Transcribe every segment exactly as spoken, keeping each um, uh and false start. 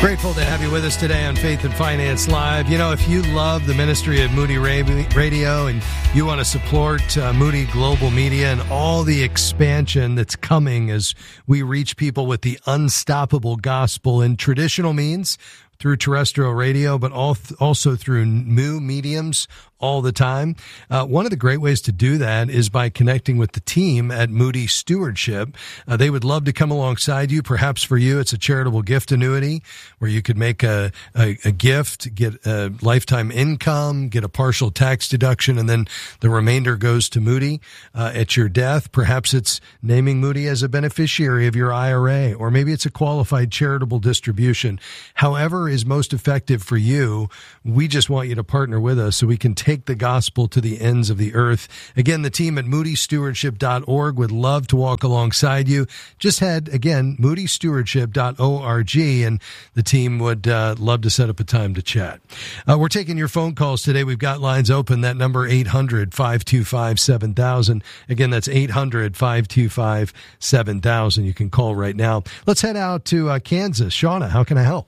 Grateful to have you with us today on Faith and Finance Live. You know, if you love the ministry of Moody Radio and you want to support uh, Moody Global Media and all the expansion that's coming as we reach people with the unstoppable gospel in traditional means, through terrestrial radio, but also through new mediums all the time. Uh, one of the great ways to do that is by connecting with the team at Moody Stewardship. Uh, they would love to come alongside you. Perhaps for you, it's a charitable gift annuity where you could make a, a, a gift, get a lifetime income, get a partial tax deduction, and then the remainder goes to Moody uh, at your death. Perhaps it's naming Moody as a beneficiary of your I R A, or maybe it's a qualified charitable distribution. However is most effective for you, we just want you to partner with us so we can take the gospel to the ends of the earth. Again, the team at moody stewardship dot org would love to walk alongside you. Just head, again, moody stewardship dot org, and the team would uh, love to set up a time to chat. Uh, we're taking your phone calls today. We've got lines open. That number, eight hundred, five two five, seven thousand. Again, that's eight hundred, five two five, seven thousand. You can call right now. Let's head out to uh, Kansas. Shauna, how can I help?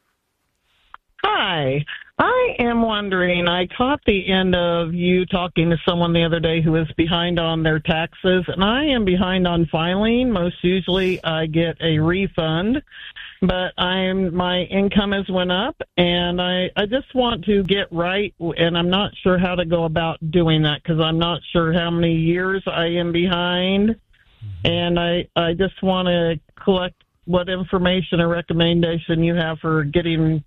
Hi. I am wondering, I caught the end of you talking to someone the other day who was behind on their taxes, and I am behind on filing. Most usually I get a refund, but I'm my income has went up, and I, I just want to get right, and I'm not sure how to go about doing that because I'm not sure how many years I am behind, and I, I just want to collect what information or recommendation you have for getting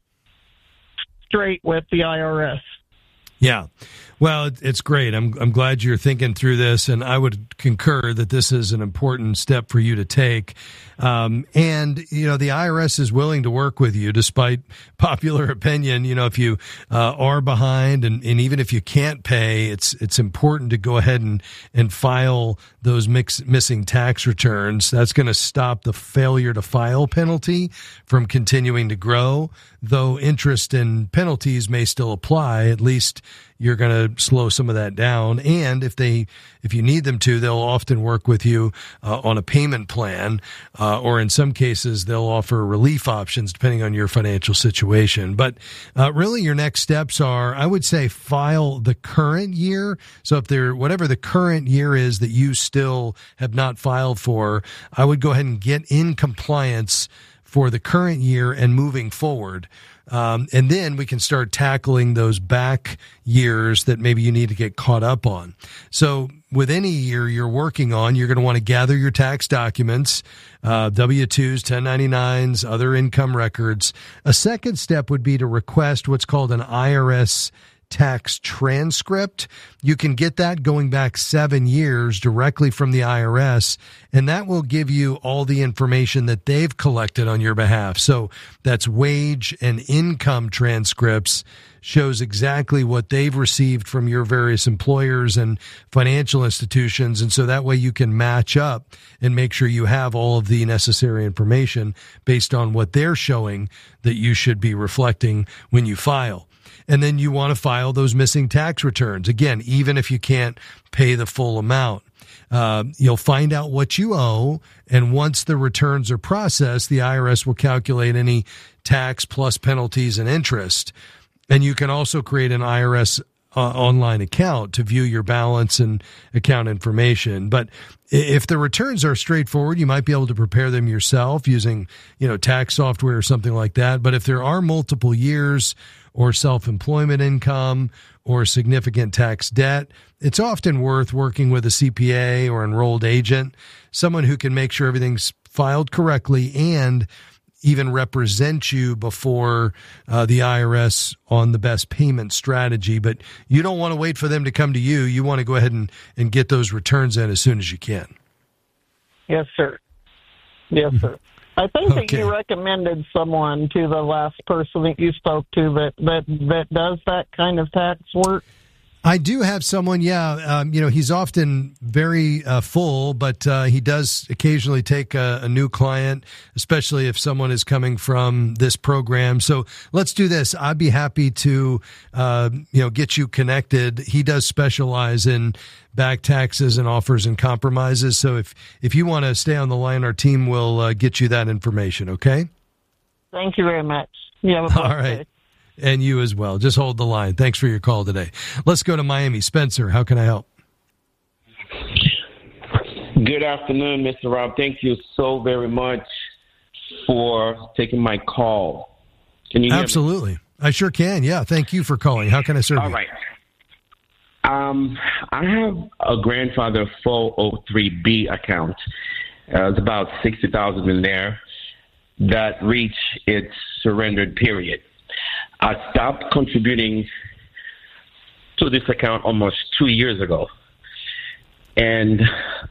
straight with the I R S. Yeah. Well, it's great. I'm I'm glad you're thinking through this, and I would concur that this is an important step for you to take. Um, and, you know, the I R S is willing to work with you despite popular opinion. You know, if you uh, are behind and, and even if you can't pay, it's it's important to go ahead and, and file those mix, missing tax returns. That's going to stop the failure to file penalty from continuing to grow, though interest and penalties may still apply. At least you're going to slow some of that down. And if they, if you need them to, they'll often work with you uh, on a payment plan, uh, or in some cases, they'll offer relief options depending on your financial situation. But uh, really, your next steps are, I would say, file the current year. So if there, whatever the current year is that you still have not filed for, I would go ahead and get in compliance for the current year and moving forward. Um, and then we can start tackling those back years that maybe you need to get caught up on. So with any year you're working on, you're going to want to gather your tax documents, uh, W two's, ten ninety-nines, other income records. A second step would be to request what's called an I R S tax transcript. You can get that going back seven years directly from the I R S, and that will give you all the information that they've collected on your behalf. So that's wage and income transcripts, shows exactly what they've received from your various employers and financial institutions. And so that way you can match up and make sure you have all of the necessary information based on what they're showing that you should be reflecting when you file. And then you want to file those missing tax returns. Again, even if you can't pay the full amount, uh, you'll find out what you owe. And once the returns are processed, the I R S will calculate any tax plus penalties and interest. And you can also create an I R S uh, online account to view your balance and account information. But if the returns are straightforward, you might be able to prepare them yourself using, you know, tax software or something like that. But if there are multiple years or self-employment income or significant tax debt, it's often worth working with a C P A or enrolled agent, someone who can make sure everything's filed correctly and even represent you before uh, the I R S on the best payment strategy. But you don't want to wait for them to come to you. You want to go ahead and, and get those returns in as soon as you can. Yes, sir. Yes, sir. I think Okay. that you recommended someone to the last person that you spoke to that, that, that does that kind of tax work. I do have someone, yeah. Um, you know, he's often very uh, full, but uh, he does occasionally take a, a new client, especially if someone is coming from this program. So let's do this. I'd be happy to, uh, you know, get you connected. He does specialize in back taxes and offers and compromises. So if, if you want to stay on the line, our team will uh, get you that information, okay? Thank you very much. You have a All right. Day. And you as well. Just hold the line. Thanks for your call today. Let's go to Miami. Spencer, how can I help? Good afternoon, Mister Rob. Thank you so very much for taking my call. Can you hear Absolutely. me? I sure can. Yeah. Thank you for calling. How can I serve All you? All right. Um, I have a grandfather four oh three B account. Uh, it's about sixty thousand dollars in there that reached its surrendered period. I stopped contributing to this account almost two years ago. And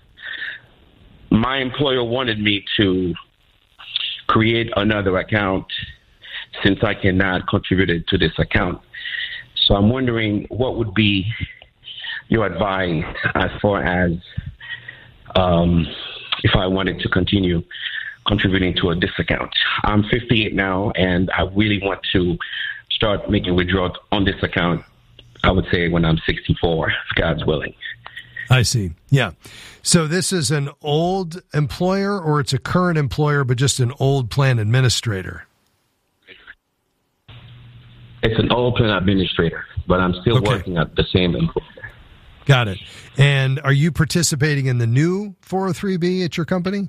my employer wanted me to create another account since I cannot contribute to this account. So I'm wondering what would be your advice as far as um, if I wanted to continue contributing to a, this account. I'm fifty-eight now, and I really want to start making withdrawals on this account, I would say when I'm sixty-four, if God's willing. I see. Yeah. So this is an old employer, or it's a current employer, but just an old plan administrator? It's an old plan administrator, but I'm still okay. working at the same employer. Got it. And are you participating in the new four oh three B at your company?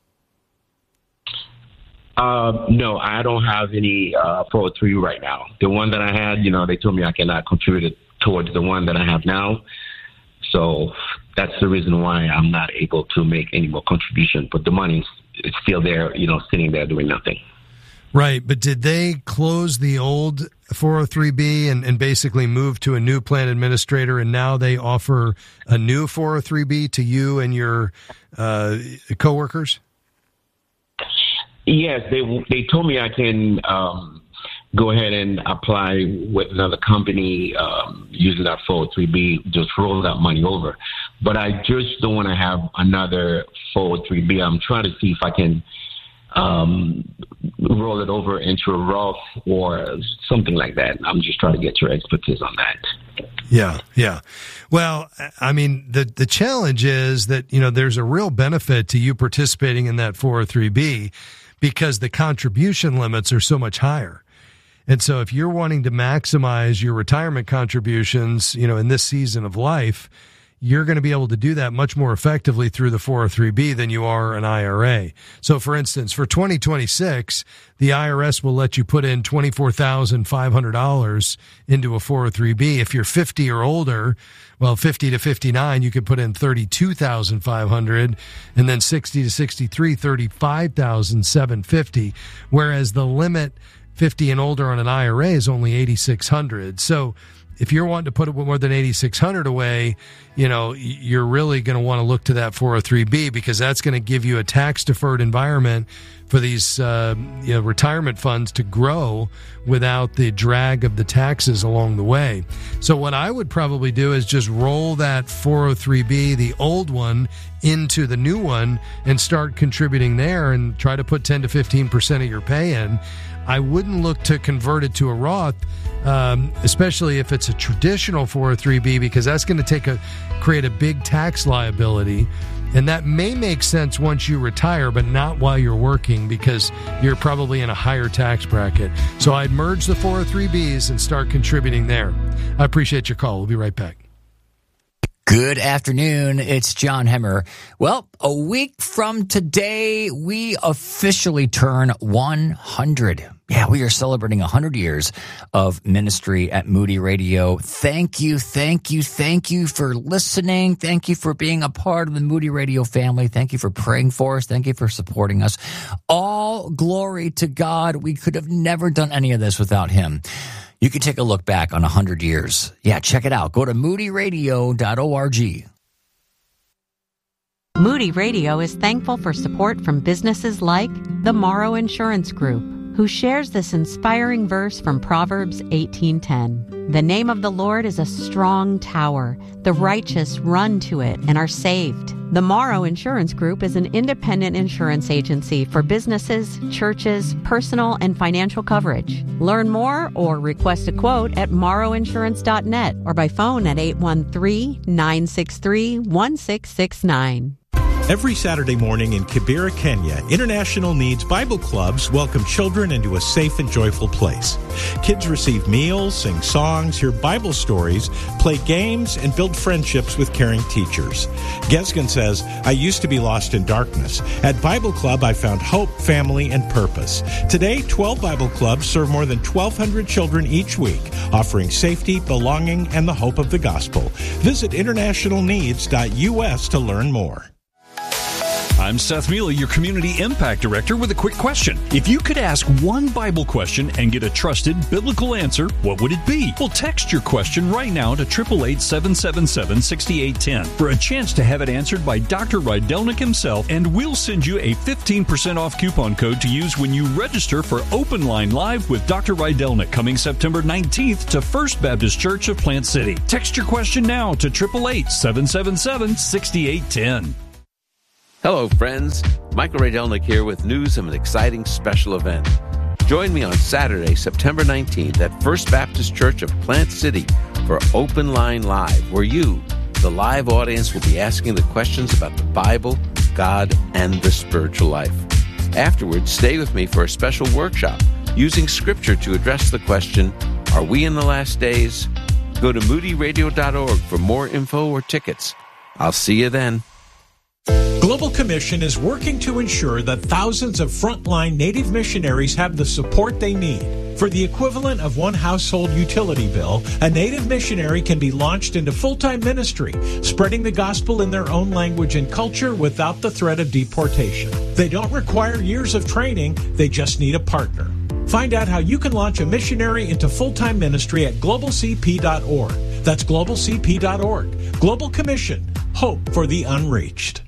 Uh, no, I don't have any uh, four oh three right now. The one that I had, you know, they told me I cannot contribute towards the one that I have now. So that's the reason why I'm not able to make any more contribution. But the money is still there, you know, sitting there doing nothing. Right. But did they close the old four oh three B and, and basically move to a new plan administrator, and now they offer a new four oh three B to you and your uh, coworkers? Yes, they they told me I can um, go ahead and apply with another company um, using that four oh three B, just roll that money over. But I just don't want to have another four oh three B. I'm trying to see if I can um, roll it over into a Roth or something like that. I'm just trying to get your expertise on that. Yeah, yeah. Well, I mean, the the challenge is that, you know, there's a real benefit to you participating in that four oh three B because the contribution limits are so much higher. And so if you're wanting to maximize your retirement contributions, you know, in this season of life, you're going to be able to do that much more effectively through the four oh three B than you are an I R A. So, for instance, for twenty twenty-six, the I R S will let you put in twenty-four thousand five hundred dollars into a four oh three B. If you're fifty or older, well, fifty to fifty-nine, you could put in thirty-two thousand five hundred dollars, and then sixty to sixty-three, thirty-five thousand seven hundred fifty dollars, whereas the limit fifty and older on an I R A is only eighty-six hundred dollars. So, if you're wanting to put more than eighty-six hundred dollars away, you know, you're really going to want to look to that four oh three B because that's going to give you a tax-deferred environment for these uh, you know, retirement funds to grow without the drag of the taxes along the way. So what I would probably do is just roll that four oh three B, the old one, into the new one and start contributing there and try to put ten to fifteen percent of your pay in. I wouldn't look to convert it to a Roth, um, especially if it's a traditional four oh three B, because that's going to take a create a big tax liability. And that may make sense once you retire, but not while you're working because you're probably in a higher tax bracket. So I'd merge the four oh three Bs and start contributing there. I appreciate your call. We'll be right back. Good afternoon. It's John Hemmer. Well, a week from today, we officially turn one hundred. Yeah, we are celebrating one hundred years of ministry at Moody Radio. Thank you, thank you, thank you for listening. Thank you for being a part of the Moody Radio family. Thank you for praying for us. Thank you for supporting us. All glory to God. We could have never done any of this without him. You can take a look back on one hundred years. Yeah, check it out. Go to moody radio dot org. Moody Radio is thankful for support from businesses like the Morrow Insurance Group, who shares this inspiring verse from Proverbs eighteen ten. The name of the Lord is a strong tower. The righteous run to it and are saved. The Morrow Insurance Group is an independent insurance agency for businesses, churches, personal and financial coverage. Learn more or request a quote at morrow insurance dot net or by phone at eight one three, nine six three, one six six nine. Every Saturday morning in Kibera, Kenya, International Needs Bible Clubs welcome children into a safe and joyful place. Kids receive meals, sing songs, hear Bible stories, play games, and build friendships with caring teachers. Gesgen says, I used to be lost in darkness. At Bible Club, I found hope, family, and purpose. Today, twelve Bible Clubs serve more than twelve hundred children each week, offering safety, belonging, and the hope of the gospel. Visit international needs dot U S to learn more. I'm Seth Mealy, your Community Impact Director, with a quick question. If you could ask one Bible question and get a trusted biblical answer, what would it be? Well, text your question right now to eight eight eight, seven seven seven, six eight one zero for a chance to have it answered by Doctor Rydelnik himself, and we'll send you a fifteen percent off coupon code to use when you register for Open Line Live with Doctor Rydelnik coming September nineteenth to First Baptist Church of Plant City. Text your question now to eight eight eight, seven seven seven, six eight one zero. Hello, friends. Michael Rydelnik here with news of an exciting special event. Join me on Saturday, September nineteenth at First Baptist Church of Plant City for Open Line Live, where you, the live audience, will be asking the questions about the Bible, God, and the spiritual life. Afterwards, stay with me for a special workshop using Scripture to address the question, are we in the last days? Go to moody radio dot org for more info or tickets. I'll see you then. Global Commission is working to ensure that thousands of frontline Native missionaries have the support they need. For the equivalent of one household utility bill, a Native missionary can be launched into full-time ministry, spreading the gospel in their own language and culture without the threat of deportation. They don't require years of training, they just need a partner. Find out how you can launch a missionary into full-time ministry at global c p dot org. That's global c p dot org. Global Commission. Hope for the unreached.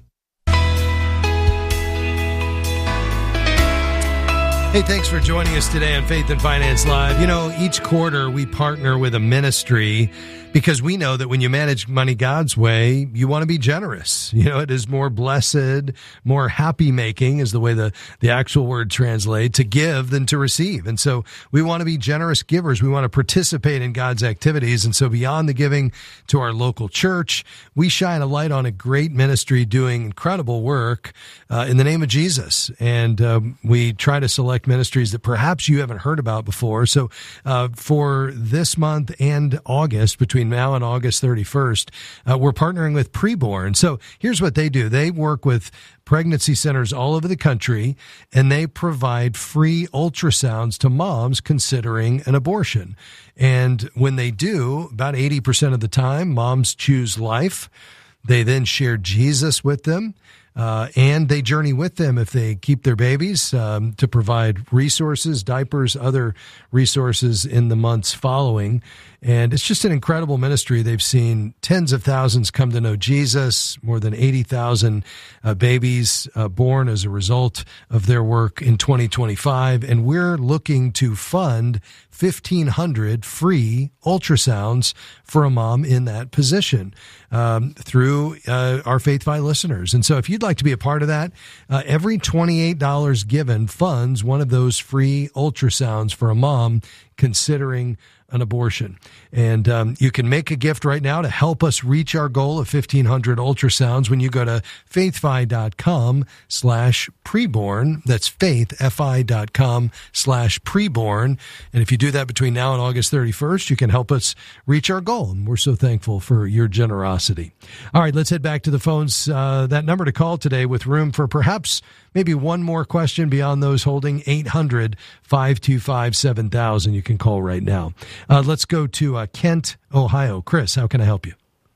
Hey, thanks for joining us today on Faith and Finance Live. You know, each quarter we partner with a ministry because we know that when you manage money God's way, you want to be generous. You know, it is more blessed, more happy-making is the way the, the actual word translates, to give than to receive. And so we want to be generous givers. We want to participate in God's activities. And so beyond the giving to our local church, we shine a light on a great ministry doing incredible work uh, in the name of Jesus. And um, we try to select ministries that perhaps you haven't heard about before. So uh, for this month and August, between now and August thirty-first, uh, we're partnering with Preborn. So here's what they do. They work with pregnancy centers all over the country, and they provide free ultrasounds to moms considering an abortion. And when they do, about eighty percent of the time, moms choose life. They then share Jesus with them. Uh, and they journey with them if they keep their babies um, to provide resources, diapers, other resources in the months following. And it's just an incredible ministry. They've seen tens of thousands come to know Jesus, more than eighty thousand uh, babies uh, born as a result of their work in twenty twenty-five. And we're looking to fund fifteen hundred free ultrasounds for a mom in that position um, through uh, our Faith Fi listeners. And so if you'd like to be a part of that, uh, every twenty-eight dollars given funds one of those free ultrasounds for a mom considering an abortion. And um, you can make a gift right now to help us reach our goal of fifteen hundred ultrasounds when you go to faithfi.com slash preborn. That's faithfi.com slash preborn. And if you do that between now and August thirty-first, you can help us reach our goal. And we're so thankful for your generosity. All right, let's head back to the phones. Uh, that number to call today with room for perhaps maybe one more question beyond those holding, eight hundred, five two five, seven thousand. You can call right now. Uh, let's go to uh, Kent, Ohio. Chris, how can I help you?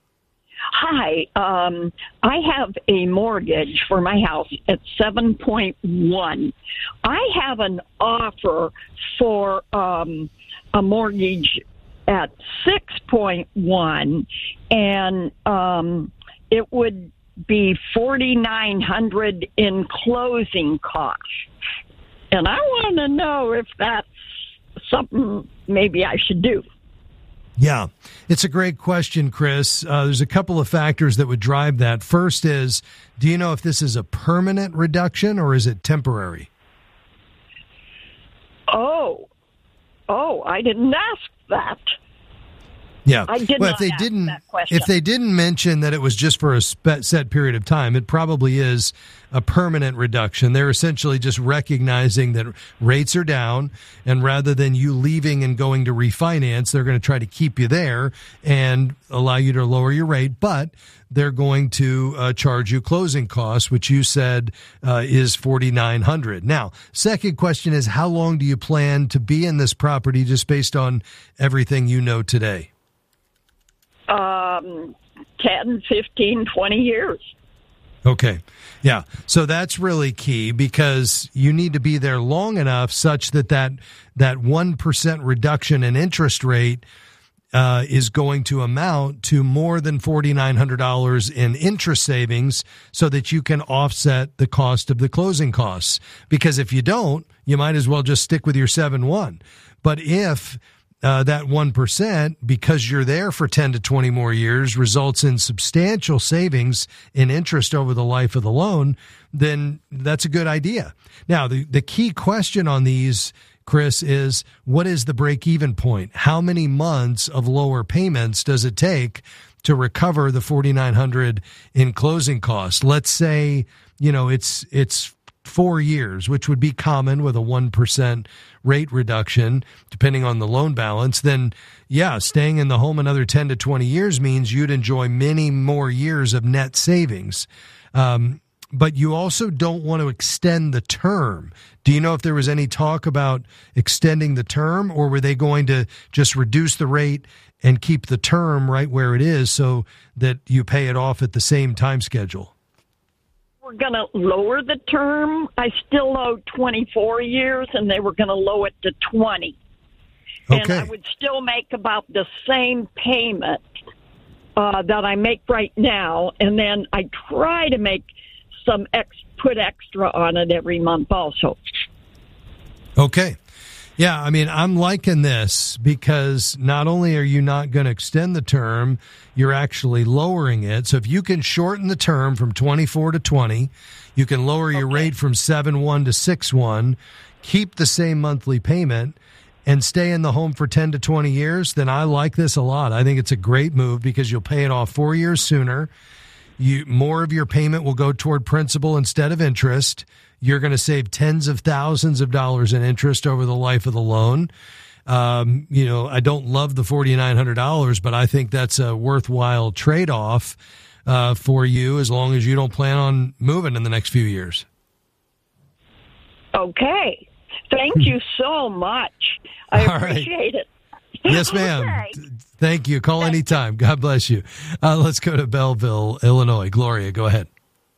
Hi. Um, I have a mortgage for my house at seven point one. I have an offer for um, a mortgage at six point one, and um, it would be forty-nine hundred dollars in closing costs. And I want to know if that's something maybe I should do. Yeah, it's a great question, Chris. Uh, there's a couple of factors that would drive that. First is, do you know if this is a permanent reduction or is it temporary? Oh, oh, I didn't ask that. Yeah. I did well, not if they ask didn't, that question. if they didn't mention that it was just for a spe- set period of time, it probably is a permanent reduction. They're essentially just recognizing that rates are down, and rather than you leaving and going to refinance, they're going to try to keep you there and allow you to lower your rate, but they're going to uh, charge you closing costs, which you said uh, is forty-nine hundred dollars. Now, second question is, how long do you plan to be in this property, just based on everything you know today? Um, ten, fifteen, twenty years. Okay. Yeah. So that's really key, because you need to be there long enough such that that, that one percent reduction in interest rate uh, is going to amount to more than forty-nine hundred dollars in interest savings, so that you can offset the cost of the closing costs. Because if you don't, you might as well just stick with your seven one. But if Uh, that one percent, because you're there for ten to twenty more years, results in substantial savings in interest over the life of the loan, then that's a good idea. Now, the, the key question on these, Chris, is what is the break-even point? How many months of lower payments does it take to recover the forty-nine hundred dollars in closing costs? Let's say, you know, it's it's four years, which would be common with a one percent rate reduction, depending on the loan balance. Then, yeah, staying in the home another ten to twenty years means you'd enjoy many more years of net savings. Um, but you also don't want to extend the term. Do you know if there was any talk about extending the term, or were they going to just reduce the rate and keep the term right where it is so that you pay it off at the same time schedule? We're going to lower the term. I still owe twenty-four years, and they were going to lower it to twenty. Okay. And I would still make about the same payment uh, that I make right now, and then I try to make some ex put extra on it every month also. Okay. Yeah, I mean, I'm liking this, because not only are you not going to extend the term, you're actually lowering it. So if you can shorten the term from twenty-four to twenty, you can lower your Okay. rate from seven one to six one, keep the same monthly payment, and stay in the home for ten to twenty years, then I like this a lot. I think it's a great move, because you'll pay it off four years sooner. You, more of your payment will go toward principal instead of interest. You're going to save tens of thousands of dollars in interest over the life of the loan. Um, you know, I don't love the forty-nine hundred dollars, but I think that's a worthwhile trade-off uh, for you, as long as you don't plan on moving in the next few years. Okay. Thank you so much. I All right. appreciate it. Yes, ma'am. Okay. Th- Thank you. Call anytime. God bless you. Uh, let's go to Belleville, Illinois. Gloria, go ahead.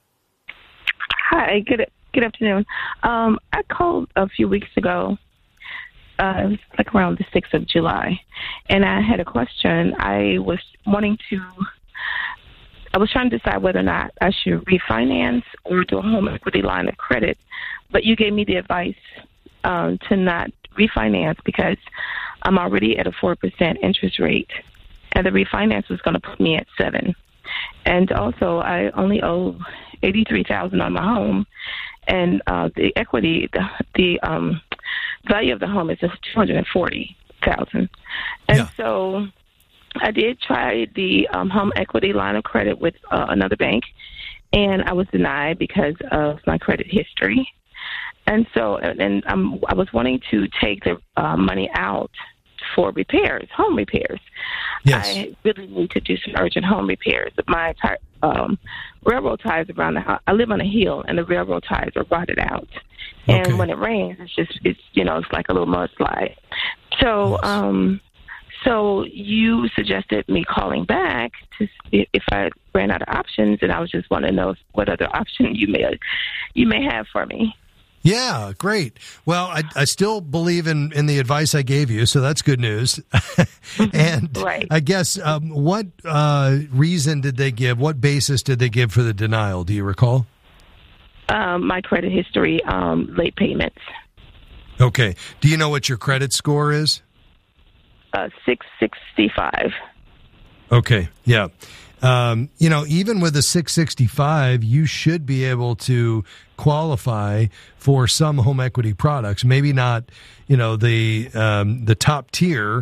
Hi, good good afternoon. Um, I called a few weeks ago, uh, it was like around the sixth of July, and I had a question. I was wanting to, I was trying to decide whether or not I should refinance or do a home equity line of credit, but you gave me the advice um, to not refinance because I'm already at a four percent interest rate, and the refinance was going to put me at seven. And also, I only owe eighty-three thousand dollars on my home, and uh, the equity, the, the um, value of the home is two hundred forty thousand dollars. And Yeah. so I did try the um, home equity line of credit with uh, another bank, and I was denied because of my credit history. And so, and um, I was wanting to take the uh, money out for repairs, home repairs. Yes. I really need to do some urgent home repairs. My tire, um, railroad ties around the house. I live on a hill, and the railroad ties are rotted out. And Okay. when it rains, it's just, it's you know, it's like a little mudslide. So, Yes. um, so you suggested me calling back to see if I ran out of options, and I was just wanting to know what other option you may you may have for me. Yeah, great. Well, I, I still believe in, in the advice I gave you, so that's good news. And Right. I guess, um, what uh, reason did they give? What basis did they give for the denial? Do you recall? Um, my credit history, um, late payments, Okay. Do you know what your credit score is? uh, six sixty-five. Okay. Yeah. Um, you know, even with a six sixty-five, you should be able to qualify for some home equity products. Maybe not, you know, the um, the top tier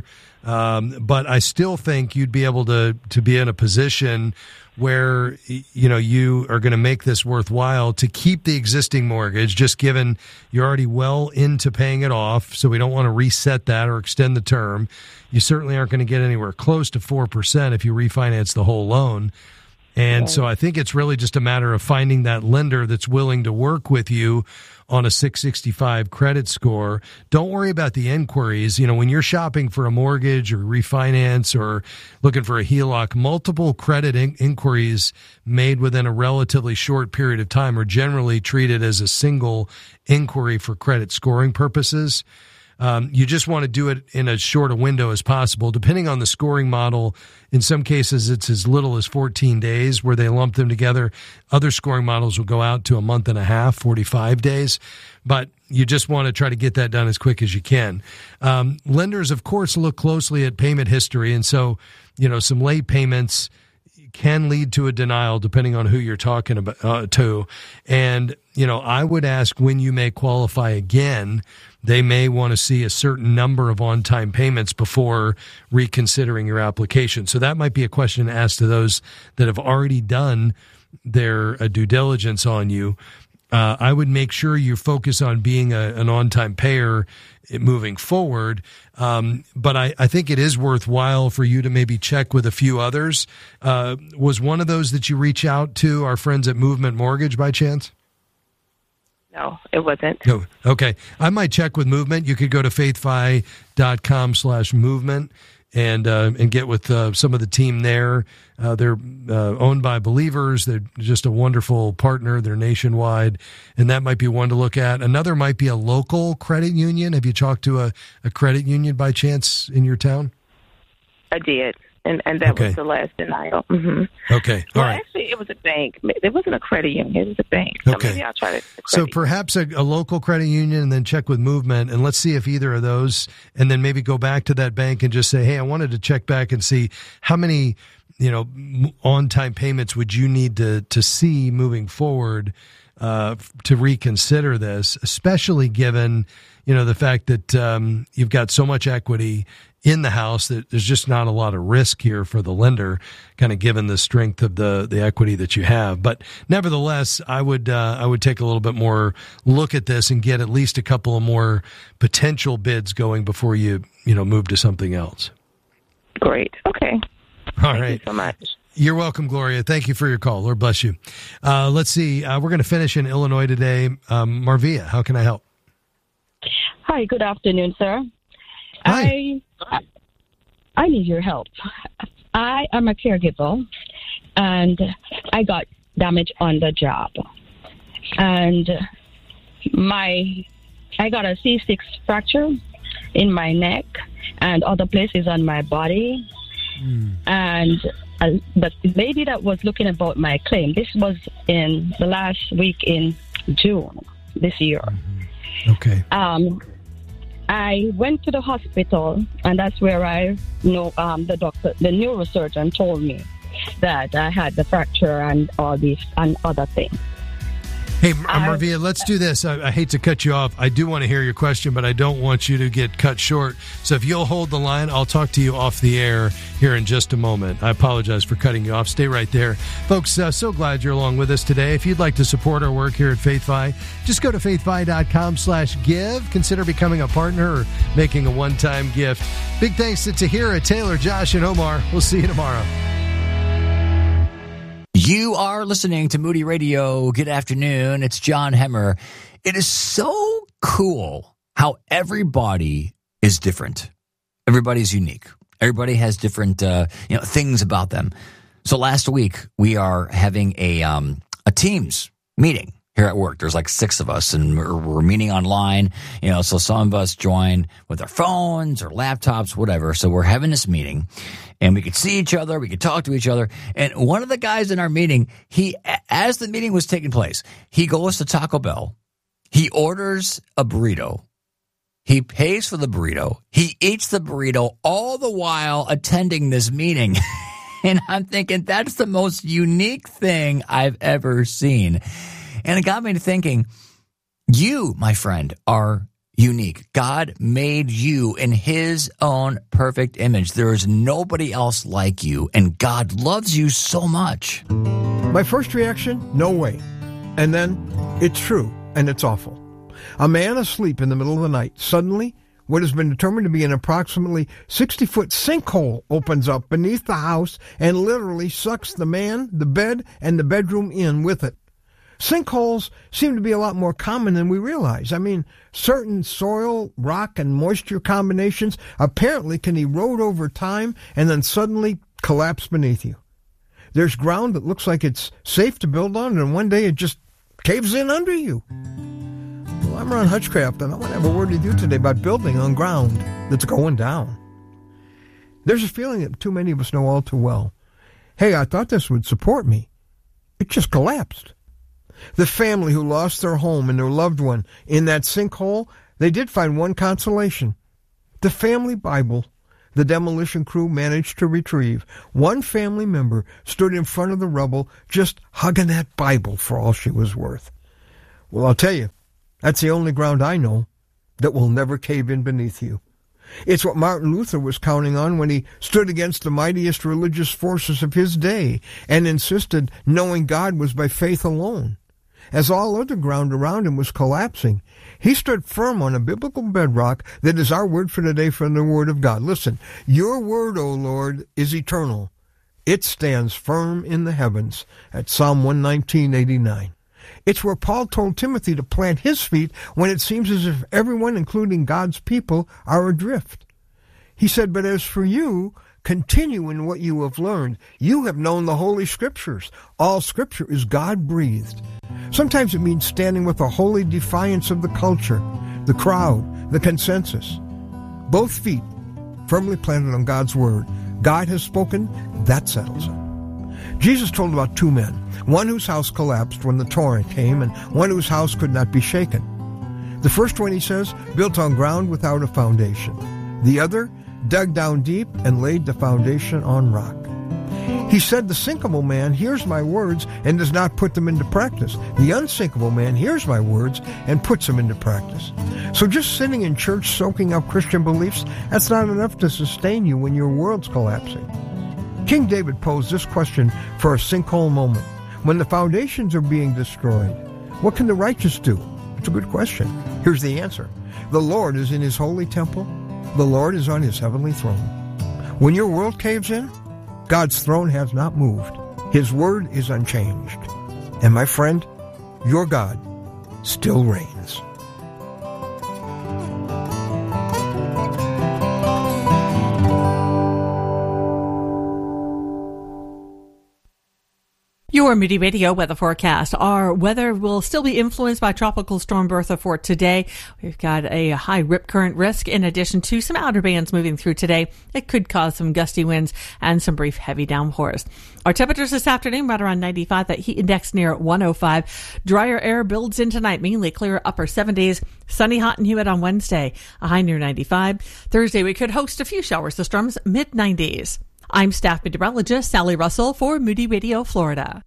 Um, but I still think you'd be able to, to be in a position where, you know, you are going to make this worthwhile to keep the existing mortgage, just given you're already well into paying it off. So we don't want to reset that or extend the term. You certainly aren't going to get anywhere close to four percent if you refinance the whole loan. And right. so I think it's really just a matter of finding that lender that's willing to work with you on a six sixty-five credit score. Don't worry about the inquiries. You know, when you're shopping for a mortgage or refinance or looking for a H E L O C, multiple credit in- inquiries made within a relatively short period of time are generally treated as a single inquiry for credit scoring purposes. Um, you just want to do it in as short a window as possible. Depending on the scoring model, in some cases it's as little as fourteen days where they lump them together. Other scoring models will go out to a month and a half, forty-five days. But you just want to try to get that done as quick as you can. Um, lenders, of course, look closely at payment history. And so, you know, some late payments can lead to a denial depending on who you're talking about uh, to. And, you know, I would ask when you may qualify again. They may want to see a certain number of on-time payments before reconsidering your application. So that might be a question asked to those that have already done their uh, due diligence on you. Uh, I would make sure you focus on being a, an on-time payer moving forward. Um, but I, I think it is worthwhile for you to maybe check with a few others. Uh, was one of those that you reach out to our friends at Movement Mortgage by chance? No, it wasn't. No. Okay. I might check with Movement. You could go to faithfi.com slash movement and uh, and get with uh, some of the team there. Uh, they're uh, owned by Believers. They're just a wonderful partner. They're nationwide, and that might be one to look at. Another might be a local credit union. Have you talked to a, a credit union by chance in your town? I did. And and that okay. was the last denial. Mm-hmm. Okay. All well, right. Actually, it was a bank. It wasn't a credit union. It was a bank. So okay. maybe I'll try to. So perhaps a, a local credit union, and then check with Movement, and let's see if either of those, and then maybe go back to that bank and just say, hey, I wanted to check back and see how many, you know, on-time payments would you need to to see moving forward uh, to reconsider this, especially given, you know, the fact that um, you've got so much equity in the house that there's just not a lot of risk here for the lender, kind of given the strength of the, the equity that you have. But nevertheless, I would uh, I would take a little bit more look at this and get at least a couple of more potential bids going before you you know move to something else. Great. Okay. All Thank right. you so much. You're welcome, Gloria. Thank you for your call. Lord bless you. Uh, let's see. Uh, we're going to finish in Illinois today. Um, Marvia, how can I help? Hi. Good afternoon, sir. Hi. I, I need your help. I am a caregiver, and I got damage on the job. And my, I got a C six fracture in my neck and other places on my body. Mm. And uh, the lady that was looking about my claim, this was in the last week in June this year. Mm-hmm. Okay. Um, I went to the hospital, and that's where I know um, the doctor, the neurosurgeon, told me that I had the fracture and all these and other things. Hey, Marvia, let's do this. I, I hate to cut you off. I do want to hear your question, but I don't want you to get cut short. So if you'll hold the line, I'll talk to you off the air here in just a moment. I apologize for cutting you off. Stay right there. Folks, uh, so glad you're along with us today. If you'd like to support our work here at FaithFi, just go to faithfi.com slash give. Consider becoming a partner or making a one-time gift. Big thanks to Tahira, Taylor, Josh, and Omar. We'll see you tomorrow. You are listening to Moody Radio. Good afternoon. It's John Hemmer. It is so cool how everybody is different. Everybody's unique. Everybody has different, uh, you know, things about them. So last week we are having a um, a Teams meeting here at work. There's like six of us, and we're, we're meeting online. You know, so some of us join with our phones or laptops, whatever. So we're having this meeting. And we could see each other, we could talk to each other. And one of the guys in our meeting, he, as the meeting was taking place, he goes to Taco Bell. He orders a burrito. He pays for the burrito. He eats the burrito, all the while attending this meeting. And I'm thinking, that's the most unique thing I've ever seen. And it got me to thinking, you, my friend, are unique. God made you in his own perfect image. There is nobody else like you, and God loves you so much. My first reaction, no way. And then, it's true, and it's awful. A man asleep in the middle of the night, suddenly, what has been determined to be an approximately sixty-foot sinkhole opens up beneath the house and literally sucks the man, the bed, and the bedroom in with it. Sinkholes seem to be a lot more common than we realize. I mean, certain soil, rock, and moisture combinations apparently can erode over time and then suddenly collapse beneath you. There's ground that looks like it's safe to build on, and one day it just caves in under you. Well, I'm Ron Hutchcraft, and I want to have a word with you today about building on ground that's going down. There's a feeling that too many of us know all too well. Hey, I thought this would support me. It just collapsed. The family who lost their home and their loved one in that sinkhole, they did find one consolation. The family Bible the demolition crew managed to retrieve. One family member stood in front of the rubble just hugging that Bible for all she was worth. Well, I'll tell you, that's the only ground I know that will never cave in beneath you. It's what Martin Luther was counting on when he stood against the mightiest religious forces of his day and insisted knowing God was by faith alone. As all other ground around him was collapsing, he stood firm on a biblical bedrock that is our word for today from the Word of God. Listen, your word, O Lord, is eternal. It stands firm in the heavens at Psalm one nineteen eighty-nine. It's where Paul told Timothy to plant his feet when it seems as if everyone, including God's people, are adrift. He said, but as for you, continue in what you have learned. You have known the Holy Scriptures. All Scripture is God-breathed. Sometimes it means standing with a holy defiance of the culture, the crowd, the consensus. Both feet firmly planted on God's Word. God has spoken, that settles it. Jesus told about two men, one whose house collapsed when the torrent came and one whose house could not be shaken. The first one, he says, built on ground without a foundation. The other dug down deep and laid the foundation on rock. He said the sinkable man hears my words and does not put them into practice. The unsinkable man hears my words and puts them into practice. So just sitting in church soaking up Christian beliefs, that's not enough to sustain you when your world's collapsing. King David posed this question for a sinkhole moment. When the foundations are being destroyed, what can the righteous do? It's a good question. Here's the answer. The Lord is in his holy temple. The Lord is on his heavenly throne. When your world caves in, God's throne has not moved. His word is unchanged. And my friend, your God still reigns. Your Moody Radio weather forecast. Our weather will still be influenced by Tropical Storm Bertha for today. We've got a high rip current risk in addition to some outer bands moving through today. It could cause some gusty winds and some brief heavy downpours. Our temperatures this afternoon right around ninety-five, that heat index near one oh five. Drier air builds in tonight, mainly clear upper seventies. Sunny, hot, and humid on Wednesday, a high near ninety-five. Thursday, we could host a few showers to storms, mid nineties. I'm staff meteorologist Sally Russell for Moody Radio Florida.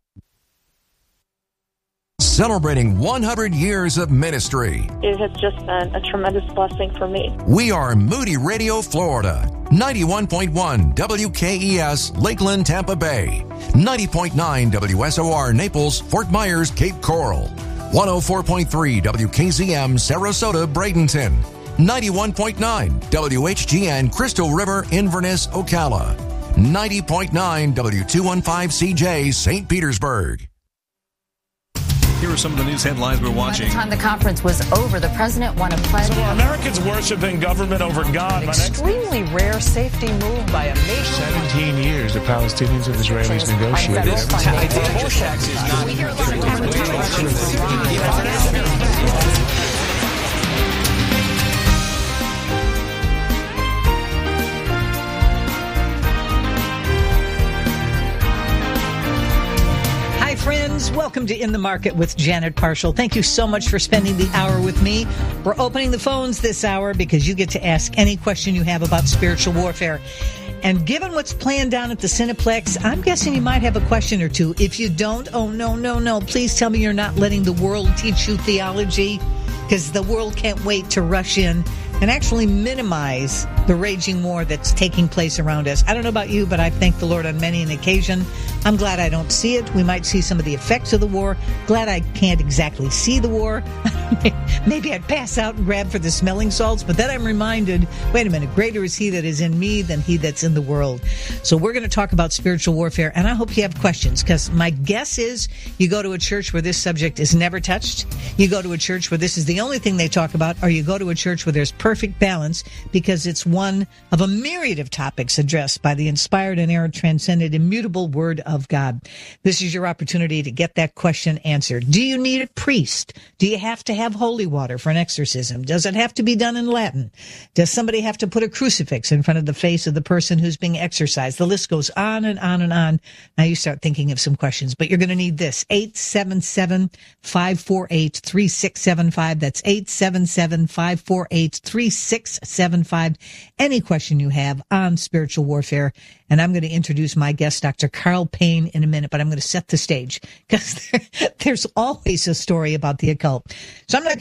Celebrating one hundred years of ministry. It has just been a tremendous blessing for me. We are Moody Radio Florida, ninety-one point one W K E S Lakeland, Tampa Bay, ninety point nine W S O R Naples, Fort Myers, Cape Coral, one oh four point three W K Z M Sarasota, Bradenton, ninety-one point nine W H G N Crystal River, Inverness, Ocala, ninety point nine W two fifteen C J Saint Petersburg. Here are some of the news headlines we're watching. By the time the conference was over, the president won a pledge. So are Americans worshiping government over God? An extremely rare safety move by a nation. Seventeen years the Palestinians and Israelis negotiated. We hear a lot of friends, welcome to In the Market with Janet Parshall. Thank you so much for spending the hour with me. We're opening the phones this hour because you get to ask any question you have about spiritual warfare. And given what's planned down at the Cineplex, I'm guessing you might have a question or two. If you don't, oh no, no, no, please tell me you're not letting the world teach you theology. because the world can't wait to rush in and actually minimize the raging war that's taking place around us. I don't know about you, but I thank the Lord on many an occasion. I'm glad I don't see it. We might see some of the effects of the war. Glad I can't exactly see the war. Maybe I'd pass out and grab for the smelling salts, but then I'm reminded, wait a minute, greater is he that is in me than he that's in the world. So we're going to talk about spiritual warfare, and I hope you have questions, because my guess is you go to a church where this subject is never touched, you go to a church where this is the only thing they talk about, or you go to a church where there's perfect balance, because it's one of a myriad of topics addressed by the inspired and error transcended immutable Word of God. This is your opportunity to get that question answered. Do you need a priest? Do you have to have holy water for an exorcism? Does it have to be done in Latin? Does somebody have to put a crucifix in front of the face of the person who's being exorcised? The list goes on and on and on. Now you start thinking of some questions, but you're going to need this. eight seven seven, five four eight, three six seven five. That's eight seven seven, five four eight, three six seven five. Any question you have on spiritual warfare. And I'm going to introduce my guest, Doctor Carl Payne, in a minute, but I'm going to set the stage because there's always a story about the occult. So I'm not